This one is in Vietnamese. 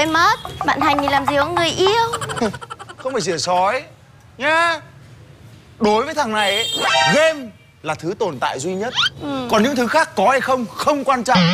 quên mất. Bạn Thành thì làm gì có người yêu. Không phải xỉa sói nhá. Đối với thằng này ấy, game là thứ tồn tại duy nhất. Còn những thứ khác có hay không không quan trọng.